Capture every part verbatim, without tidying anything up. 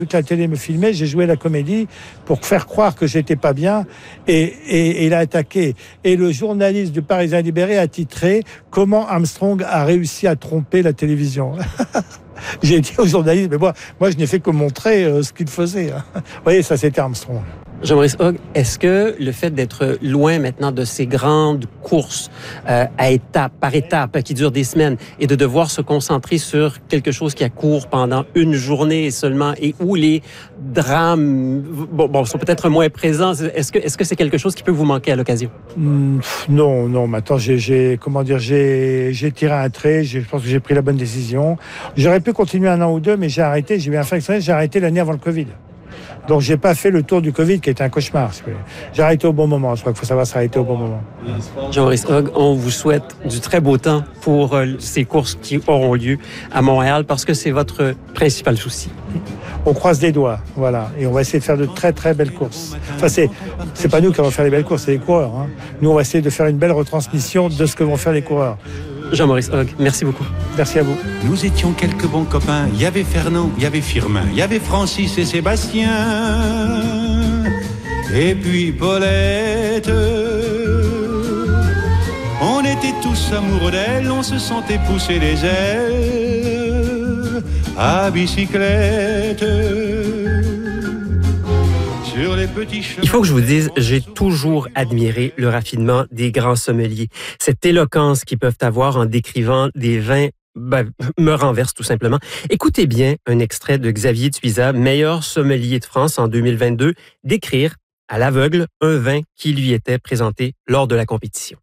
Vu que la télé me filmait, j'ai joué la comédie pour faire croire que j'étais pas bien et, et, et il a attaqué. Et le journaliste du Parisien Libéré a titré « Comment Armstrong a réussi à tromper la télévision ?» J'ai dit au journaliste, mais moi, moi je n'ai fait que montrer euh, ce qu'il faisait. Hein. Vous voyez, ça c'était Armstrong. Jean-Maurice Hogg, est-ce que le fait d'être loin maintenant de ces grandes courses euh, à étapes, par étapes, qui durent des semaines, et de devoir se concentrer sur quelque chose qui a cours pendant une journée seulement, et où les drames bon, bon, sont peut-être moins présents, est-ce que, est-ce que c'est quelque chose qui peut vous manquer à l'occasion? Mmh, non, non, maintenant j'ai, j'ai, comment dire, j'ai, j'ai tiré un trait, je pense que j'ai pris la bonne décision. J'aurais pu continuer un an ou deux, mais j'ai arrêté, j'ai eu un fractionné, j'ai arrêté l'année avant le Covid. Donc, j'ai pas fait le tour du Covid qui était un cauchemar. J'ai arrêté au bon moment. Je crois qu'il faut savoir s'arrêter au bon moment. Jean-Maurice Hogg, on vous souhaite du très beau temps pour euh, ces courses qui auront lieu à Montréal parce que c'est votre principal souci. On croise les doigts, voilà. Et on va essayer de faire de très, très belles courses. Enfin, c'est, c'est pas nous qui allons faire les belles courses, c'est les coureurs. Hein. Nous, on va essayer de faire une belle retransmission de ce que vont faire les coureurs. Jean-Maurice Hogg, merci beaucoup. Merci à vous. Nous étions quelques bons copains. Il y avait Fernand, il y avait Firmin, il y avait Francis et Sébastien. Et puis Paulette. On était tous amoureux d'elle, on se sentait pousser les ailes à bicyclette. Il faut que je vous dise, j'ai toujours admiré le raffinement des grands sommeliers. Cette éloquence qu'ils peuvent avoir en décrivant des vins ben, me renverse tout simplement. Écoutez bien un extrait de Xavier Tuisa, meilleur sommelier de France en deux mille vingt-deux, décrire à l'aveugle un vin qui lui était présenté lors de la compétition.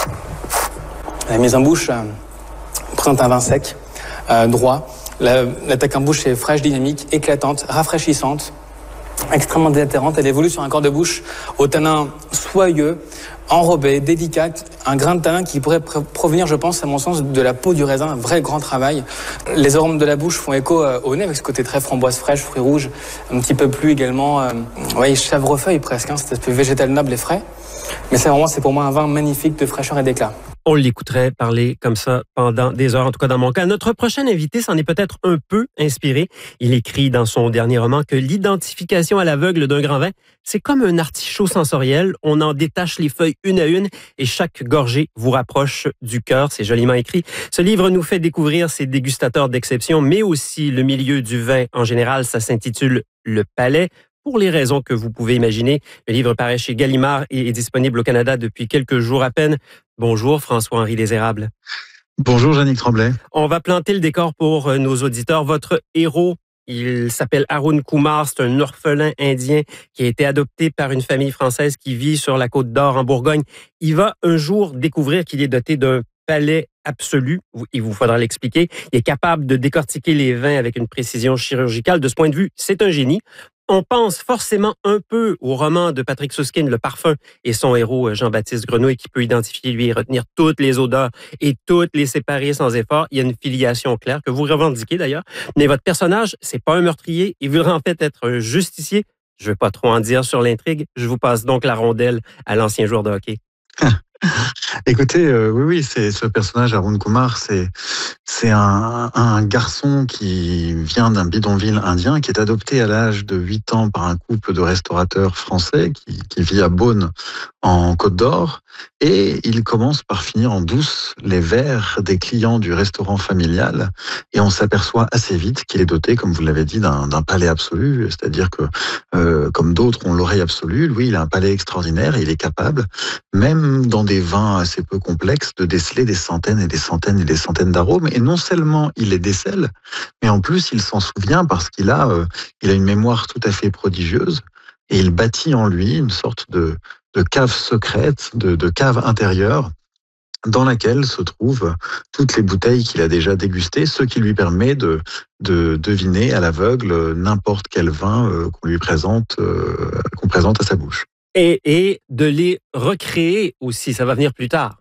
La mise en bouche euh, présente un vin sec, euh, droit. La, l'attaque en bouche est fraîche, dynamique, éclatante, rafraîchissante, extrêmement délatérante. Elle évolue sur un corps de bouche au tanin soyeux, enrobé, délicat, un grain de tanin qui pourrait provenir, je pense, à mon sens, de la peau du raisin, un vrai grand travail. Les arômes de la bouche font écho au nez avec ce côté très framboise fraîche, fruits rouges, un petit peu plus également, euh, ouais, chèvrefeuille presque, hein, cet aspect végétal noble et frais. Mais c'est vraiment, c'est pour moi un vin magnifique de fraîcheur et d'éclat. On l'écouterait parler comme ça pendant des heures, en tout cas dans mon cas. Notre prochain invité s'en est peut-être un peu inspiré. Il écrit dans son dernier roman que l'identification à l'aveugle d'un grand vin, c'est comme un artichaut sensoriel. On en détache les feuilles une à une et chaque gorgée vous rapproche du cœur. C'est joliment écrit. Ce livre nous fait découvrir ces dégustateurs d'exception, mais aussi le milieu du vin en général. Ça s'intitule Le Palais. Pour les raisons que vous pouvez imaginer, le livre paraît chez Gallimard et est disponible au Canada depuis quelques jours à peine. Bonjour François-Henri Désérable. Bonjour Jannick Tremblay. On va planter le décor pour nos auditeurs. Votre héros, il s'appelle Arun Kumar, c'est un orphelin indien qui a été adopté par une famille française qui vit sur la Côte d'Or en Bourgogne. Il va un jour découvrir qu'il est doté d'un palais absolu, il vous faudra l'expliquer. Il est capable de décortiquer les vins avec une précision chirurgicale. De ce point de vue, c'est un génie. On pense forcément un peu au roman de Patrick Suskind, Le Parfum, et son héros Jean-Baptiste Grenouille qui peut identifier, lui, et retenir toutes les odeurs et toutes les séparer sans effort. Il y a une filiation claire que vous revendiquez d'ailleurs. Mais votre personnage, c'est pas un meurtrier. Il voudrait en fait être un justicier. Je ne veux pas trop en dire sur l'intrigue. Je vous passe donc la rondelle à l'ancien joueur de hockey. Écoutez, euh, oui, oui, c'est ce personnage, Arun Kumar, c'est c'est un, un garçon qui vient d'un bidonville indien, qui est adopté à l'âge de huit ans par un couple de restaurateurs français qui, qui vit à Beaune, en Côte d'Or, et il commence par finir en douce les verres des clients du restaurant familial, et on s'aperçoit assez vite qu'il est doté, comme vous l'avez dit, d'un, d'un palais absolu, c'est-à-dire que, euh, comme d'autres ont l'oreille absolue, lui, il a un palais extraordinaire, et il est capable, même dans des vins assez peu complexes, de déceler des centaines et des centaines et des centaines d'arômes, et non seulement il les décèle, mais en plus il s'en souvient parce qu'il a, euh, il a une mémoire tout à fait prodigieuse, et il bâtit en lui une sorte de de cave secrète, de, de cave intérieure, dans laquelle se trouvent toutes les bouteilles qu'il a déjà dégustées, ce qui lui permet de, de deviner à l'aveugle n'importe quel vin euh, qu'on lui présente, euh, qu'on présente à sa bouche. Et, et de les recréer aussi, ça va venir plus tard.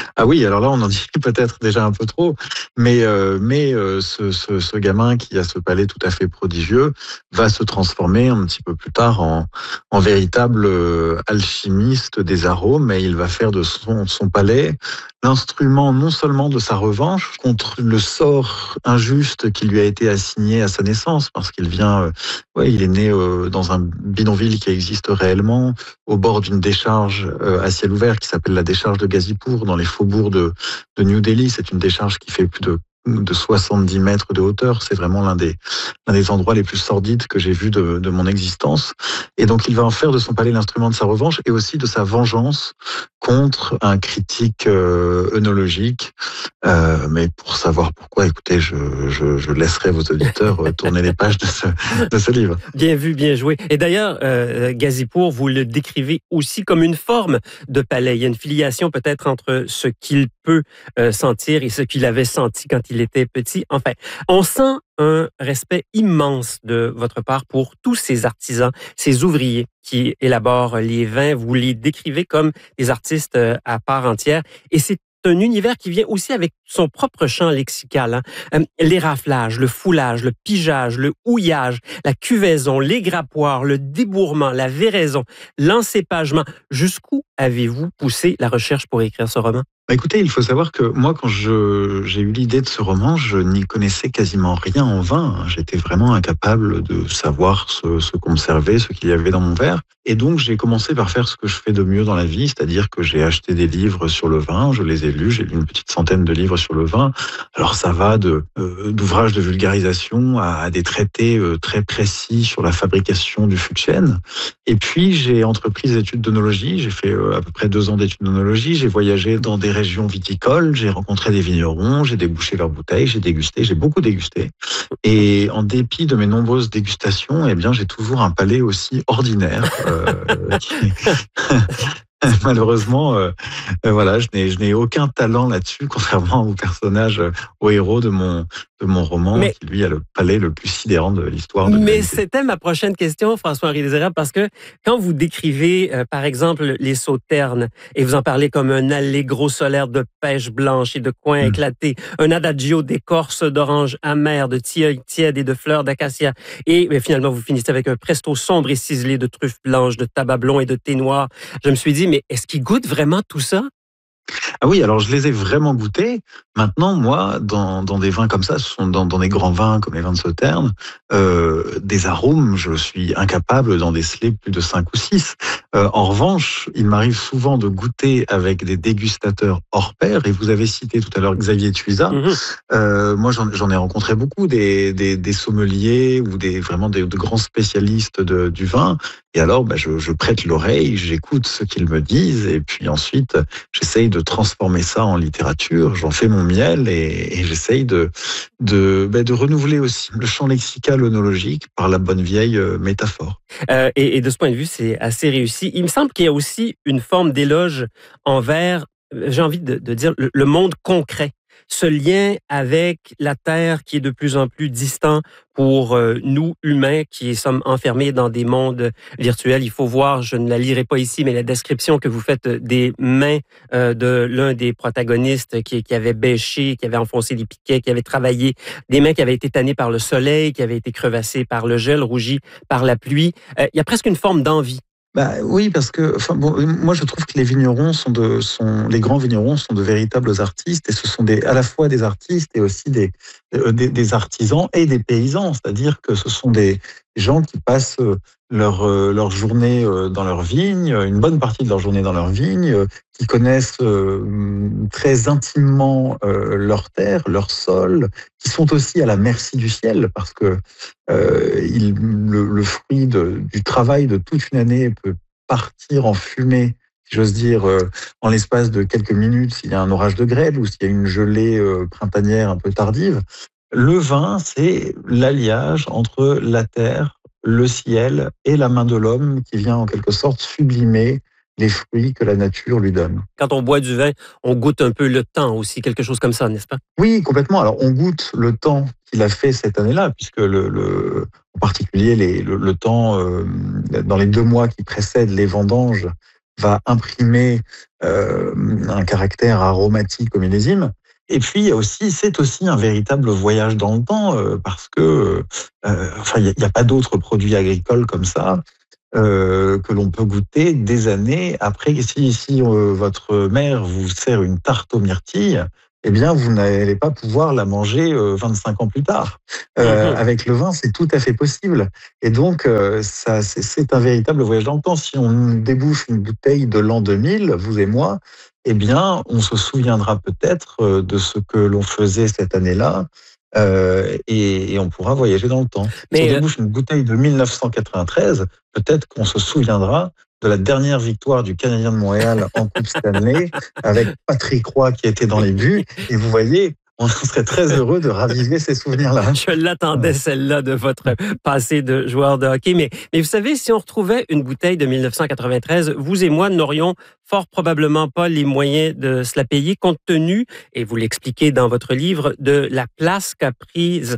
Ah oui, alors là, on en dit peut-être déjà un peu trop, mais, euh, mais euh, ce, ce, ce gamin qui a ce palais tout à fait prodigieux va se transformer un petit peu plus tard en, en véritable euh, alchimiste des arômes, et il va faire de son, son palais l'instrument non seulement de sa revanche contre le sort injuste qui lui a été assigné à sa naissance, parce qu'il vient, euh, ouais, il est né euh, dans un bidonville qui existe réellement, au bord d'une décharge euh, à ciel ouvert qui s'appelle la décharge de Ghazipur, dans les faubourgs de, de New Delhi. C'est une décharge qui fait plus de de soixante-dix mètres de hauteur. C'est vraiment l'un des, l'un des endroits les plus sordides que j'ai vus de, de mon existence. Et donc, il va en faire de son palais l'instrument de sa revanche et aussi de sa vengeance contre un critique euh, œnologique. Euh, mais pour savoir pourquoi, écoutez, je, je, je laisserai vos auditeurs tourner les pages de ce, de ce livre. Bien vu, bien joué. Et d'ailleurs, euh, Ghazipur, vous le décrivez aussi comme une forme de palais. Il y a une filiation peut-être entre ce qu'il peut euh, sentir et ce qu'il avait senti quand il était petit. Enfin, on sent un respect immense de votre part pour tous ces artisans, ces ouvriers qui élaborent les vins. Vous les décrivez comme des artistes à part entière. Et c'est un univers qui vient aussi avec son propre champ lexical. Hein. Euh, les raflages, le foulage, le pigeage, le houillage, la cuvaison, les grappoirs, le débourrement, la véraison, l'encépagement. Jusqu'où avez-vous poussé la recherche pour écrire ce roman? Bah écoutez, il faut savoir que moi, quand je, j'ai eu l'idée de ce roman, je n'y connaissais quasiment rien en vin. J'étais vraiment incapable de savoir ce, ce qu'on me servait, ce qu'il y avait dans mon verre. Et donc, j'ai commencé par faire ce que je fais de mieux dans la vie, c'est-à-dire que j'ai acheté des livres sur le vin, je les ai lus, j'ai lu une petite centaine de livres sur le vin. Alors, ça va de, euh, d'ouvrages de vulgarisation à, à des traités euh, très précis sur la fabrication du fût de chêne. Et puis, j'ai entrepris des études d'œnologie, j'ai fait euh, à peu près deux ans d'études d'œnologie, j'ai voyagé dans des région viticole, j'ai rencontré des vignerons, j'ai débouché leurs bouteilles, j'ai dégusté, j'ai beaucoup dégusté. Et en dépit de mes nombreuses dégustations, eh bien, j'ai toujours un palais aussi ordinaire. Euh, qui... Malheureusement, euh, euh, voilà, je n'ai, je n'ai aucun talent là-dessus, contrairement au personnage, euh, au héros de mon, de mon roman, mais, qui lui a le palais le plus sidérant de l'histoire de l'humanité. Mais c'était ma prochaine question, François-Henri Désirable, parce que quand vous décrivez, euh, par exemple, les sauternes, et vous en parlez comme un allegro solaire de pêche blanche et de coins mmh. éclatés, un adagio d'écorce d'orange amère, de tilleul tiède et de fleurs d'acacia, et mais finalement, vous finissez avec un presto sombre et ciselé de truffes blanches, de tabac blond et de thé noir. Je me suis dit, mais est-ce qu'il goûte vraiment tout ça? Ah oui, alors je les ai vraiment goûtés. Maintenant, moi, dans, dans des vins comme ça, ce sont dans, dans des grands vins comme les vins de Sauternes, euh, des arômes, je suis incapable d'en déceler plus de cinq ou six. Euh, en revanche, il m'arrive souvent de goûter avec des dégustateurs hors pair, et vous avez cité tout à l'heure Xavier Tuisa. Mmh. Euh, moi, j'en, j'en ai rencontré beaucoup, des, des, des sommeliers ou des, vraiment des, de grands spécialistes de, du vin. Et alors, bah, je, je prête l'oreille, j'écoute ce qu'ils me disent, et puis ensuite, j'essaye de transformer ça en littérature, j'en fais mon miel, et, et j'essaye de, de, bah, de renouveler aussi le champ lexical œnologique par la bonne vieille euh, métaphore. Euh, et, et de ce point de vue, c'est assez réussi. Il me semble qu'il y a aussi une forme d'éloge envers, j'ai envie de, de dire, le, le monde concret. Ce lien avec la Terre qui est de plus en plus distant pour euh, nous, humains, qui sommes enfermés dans des mondes virtuels. Il faut voir, je ne la lirai pas ici, mais la description que vous faites des mains euh, de l'un des protagonistes qui, qui avait bêché, qui avait enfoncé les piquets, qui avait travaillé, des mains qui avaient été tannées par le soleil, qui avaient été crevassées par le gel, rougies par la pluie. Euh, il y a presque une forme d'envie. Bah oui, parce que enfin bon, moi je trouve que les vignerons sont de sont les grands vignerons sont de véritables artistes, et ce sont des à la fois des artistes et aussi des euh, des, des artisans et des paysans, c'est-à-dire que ce sont des gens qui passent leur euh, leur journée euh, dans leur vigne, une bonne partie de leur journée dans leur vigne, euh, qui connaissent euh, très intimement euh, leur terre, leur sol, qui sont aussi à la merci du ciel, parce que euh, il, le, le fruit de, du travail de toute une année peut partir en fumée, si j'ose dire, euh, en l'espace de quelques minutes, s'il y a un orage de grêle ou s'il y a une gelée euh, printanière un peu tardive. Le vin, c'est l'alliage entre la terre, le ciel et la main de l'homme qui vient en quelque sorte sublimer les fruits que la nature lui donne. Quand on boit du vin, on goûte un peu le temps aussi, quelque chose comme ça, n'est-ce pas? Oui, complètement. Alors, on goûte le temps qu'il a fait cette année-là, puisque le, le en particulier les, le, le temps euh, dans les deux mois qui précèdent les vendanges va imprimer euh, un caractère aromatique au millésime. Et puis aussi, c'est aussi un véritable voyage dans le temps euh, parce que, euh, enfin, il n'y a, a pas d'autres produits agricoles comme ça. Euh, que l'on peut goûter des années après. Si, si euh, votre mère vous sert une tarte aux myrtilles, eh bien, vous n'allez pas pouvoir la manger euh, vingt-cinq ans plus tard. Euh, mmh. Avec le vin, c'est tout à fait possible. Et donc, euh, ça, c'est, c'est un véritable voyage dans le temps. Si on débouche une bouteille de l'an deux mille, vous et moi, eh bien, on se souviendra peut-être de ce que l'on faisait cette année-là. Euh, et, et on pourra voyager dans le temps. Mais si on débouche une bouteille de dix-neuf cent quatre-vingt-treize, peut-être qu'on se souviendra de la dernière victoire du Canadien de Montréal en Coupe Stanley avec Patrick Roy qui était dans les buts. Et vous voyez, on serait très heureux de raviver ces souvenirs-là. Je l'attendais, celle-là, de votre passé de joueur de hockey. Mais, mais vous savez, si on retrouvait une bouteille de dix-neuf cent quatre-vingt-treize, vous et moi n'aurions fort probablement pas les moyens de se la payer, compte tenu, et vous l'expliquez dans votre livre, de la place qu'a prise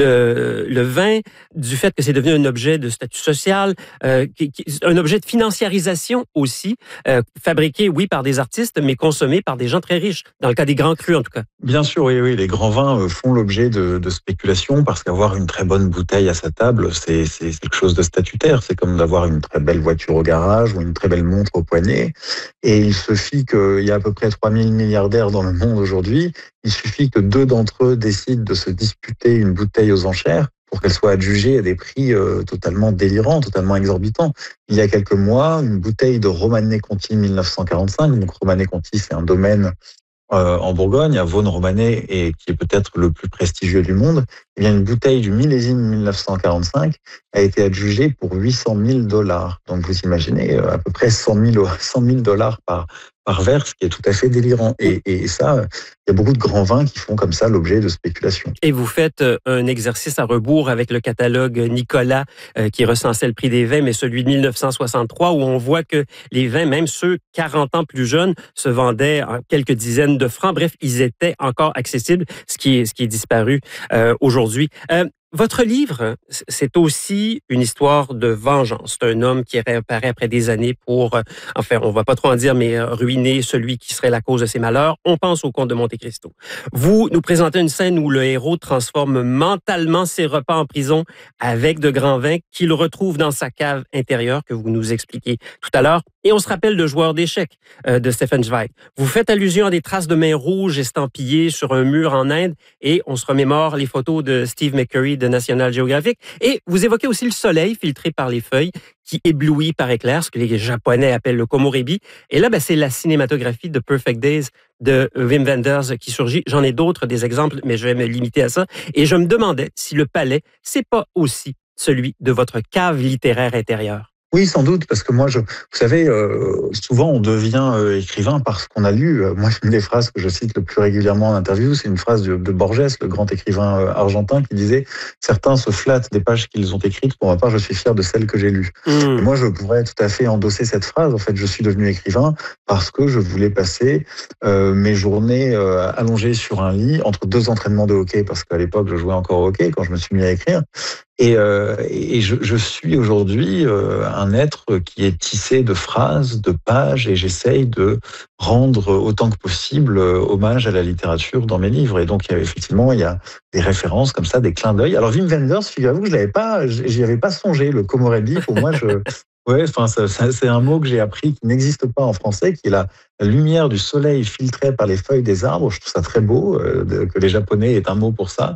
le, le vin, du fait que c'est devenu un objet de statut social, euh, qui, qui, un objet de financiarisation aussi, euh, fabriqué, oui, par des artistes, mais consommé par des gens très riches, dans le cas des grands crus, en tout cas. Bien sûr, oui, oui, les grands vins font l'objet de, de spéculations, parce qu'avoir une très bonne bouteille à sa table, c'est, c'est quelque chose de statutaire. C'est comme d'avoir une très belle voiture au garage ou une très belle montre au poignet. Et il suffit qu'il y a à peu près trois mille milliardaires dans le monde aujourd'hui. Il suffit que deux d'entre eux décident de se disputer une bouteille aux enchères pour qu'elle soit adjugée à des prix euh, totalement délirants, totalement exorbitants. Il y a quelques mois, une bouteille de Romanée Conti dix-neuf cent quarante-cinq, donc Romanée Conti, c'est un domaine euh, en Bourgogne, à Vosne-Romanée, et qui est peut-être le plus prestigieux du monde. Eh bien, une bouteille du millésime dix-neuf cent quarante-cinq a été adjugée pour huit cent mille dollars. Donc, vous imaginez à peu près cent mille dollars par, par verre, ce qui est tout à fait délirant. Et, et ça, il y a beaucoup de grands vins qui font comme ça l'objet de spéculations. Et vous faites un exercice à rebours avec le catalogue Nicolas euh, qui recensait le prix des vins, mais celui de dix-neuf cent soixante-trois, où on voit que les vins, même ceux quarante ans plus jeunes, se vendaient en quelques dizaines de francs. Bref, ils étaient encore accessibles, ce qui est, ce qui est disparu euh, aujourd'hui. Euh, Votre livre, c'est aussi une histoire de vengeance. C'est un homme qui réapparaît après des années pour, enfin, on va pas trop en dire, mais ruiner celui qui serait la cause de ses malheurs. On pense au comte de Monte Cristo. Vous nous présentez une scène où le héros transforme mentalement ses repas en prison avec de grands vins qu'il retrouve dans sa cave intérieure, que vous nous expliquez tout à l'heure. Et on se rappelle de Joueur d'échecs euh, de Stefan Zweig. Vous faites allusion à des traces de mains rouges estampillées sur un mur en Inde et on se remémore les photos de Steve McCurry de National Geographic. Et vous évoquez aussi le soleil filtré par les feuilles qui éblouit par éclair, ce que les Japonais appellent le komorebi. Et là, ben, c'est la cinématographie de Perfect Days de Wim Wenders qui surgit. J'en ai d'autres, des exemples, mais je vais me limiter à ça. Et je me demandais si le palais, c'est pas aussi celui de votre cave littéraire intérieure. Oui, sans doute, parce que moi, je, vous savez, euh, souvent on devient euh, écrivain parce qu'on a lu. Moi, une des phrases que je cite le plus régulièrement en interview, c'est une phrase de, de Borges, le grand écrivain euh, argentin, qui disait « Certains se flattent des pages qu'ils ont écrites, pour ma part, je suis fier de celles que j'ai lues. Mmh. » Et moi, je pourrais tout à fait endosser cette phrase. En fait, je suis devenu écrivain parce que je voulais passer euh, mes journées euh, allongées sur un lit entre deux entraînements de hockey, parce qu'à l'époque, je jouais encore au hockey quand je me suis mis à écrire. Et, euh, et je, je suis aujourd'hui euh, un être qui est tissé de phrases, de pages, et j'essaye de rendre autant que possible hommage à la littérature dans mes livres. Et donc, il y a, effectivement, il y a des références comme ça, des clins d'œil. Alors, Wim Wenders, figurez-vous que je l'avais pas, j'y avais pas songé. Le komorebi, pour moi, je, ouais, enfin, ça, ça, c'est un mot que j'ai appris qui n'existe pas en français, qui est la, la lumière du soleil filtrée par les feuilles des arbres. Je trouve ça très beau euh, de, que les Japonais aient un mot pour ça.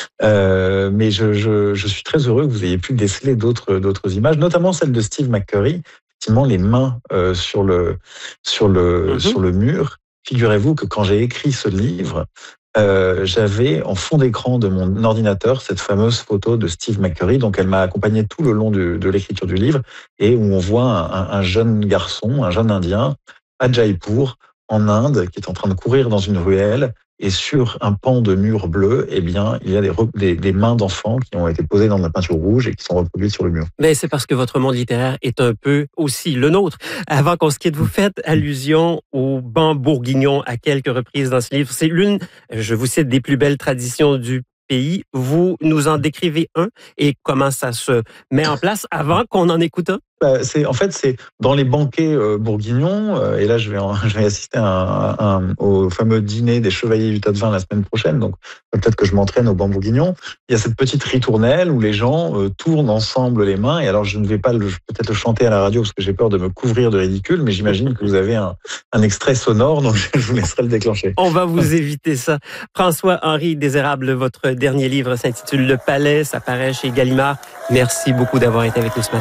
Euh, mais je, je, je suis très heureux que vous ayez pu déceler d'autres, d'autres images, notamment celle de Steve McCurry. Effectivement, les mains euh, sur le sur le mm-hmm. sur le mur. Figurez-vous que quand j'ai écrit ce livre, euh, j'avais en fond d'écran de mon ordinateur cette fameuse photo de Steve McCurry. Donc, elle m'a accompagné tout le long de, de l'écriture du livre, et où on voit un, un jeune garçon, un jeune Indien, à Jaipur, en Inde, qui est en train de courir dans une ruelle. Et sur un pan de mur bleu, eh bien, il y a des, des, des mains d'enfants qui ont été posées dans de la peinture rouge et qui sont reproduites sur le mur. Mais c'est parce que votre monde littéraire est un peu aussi le nôtre. Avant qu'on se quitte, vous faites allusion au ban bourguignon à quelques reprises dans ce livre. C'est l'une, je vous cite, des plus belles traditions du pays. Vous nous en décrivez un et comment ça se met en place avant qu'on en écoute un? Bah, c'est, en fait, c'est dans les banquets euh, bourguignons, euh, et là, je vais, en, je vais assister à un, un, au fameux dîner des chevaliers du tas de vin la semaine prochaine, donc peut-être que je m'entraîne au banc bourguignon. Il y a cette petite ritournelle où les gens euh, tournent ensemble les mains, et alors je ne vais pas le, peut-être le chanter à la radio parce que j'ai peur de me couvrir de ridicule, mais j'imagine que vous avez un, un extrait sonore, donc je vous laisserai le déclencher. On va vous éviter ça. François-Henri Désérable, votre dernier livre s'intitule Le Palais, ça paraît chez Gallimard. Merci beaucoup d'avoir été avec nous ce matin.